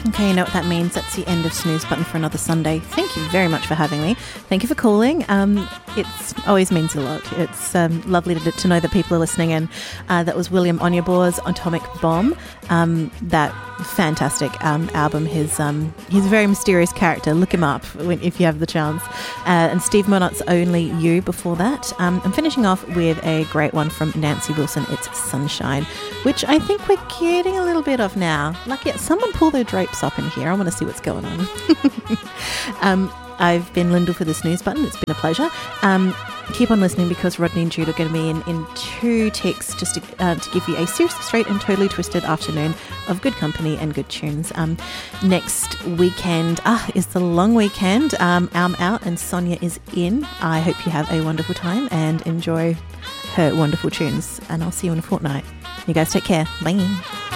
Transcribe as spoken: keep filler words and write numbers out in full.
Okay, you know what that means. That's the end of Snooze Button for another Sunday. Thank you very much for having me. Thank you for calling. Um, it always means a lot. It's um, lovely to, to know that people are listening. And uh, that was William Onyeabor's Atomic Bomb. Um, that fantastic um, album. His um, he's a very mysterious character. Look him up when, if you have the chance. Uh, and Steve Monot's Only You before that. Um, I'm finishing off with a great one from Nancy Wilson. It's Sunshine, which I think we're getting a little bit of now. Like, yeah, someone pull their drapes up in here. I want to see what's going on. um, I've been Lyndall for the Snooze Button. It's been a pleasure. Um, keep on listening because Rodney and Jude are going to be in, in two ticks just to, uh, to give you a seriously straight and totally twisted afternoon of good company and good tunes. Um, next weekend ah, is the long weekend. Um, I'm out and Sonia is in. I hope you have a wonderful time and enjoy her wonderful tunes. And I'll see you in a fortnight. You guys take care. Bye.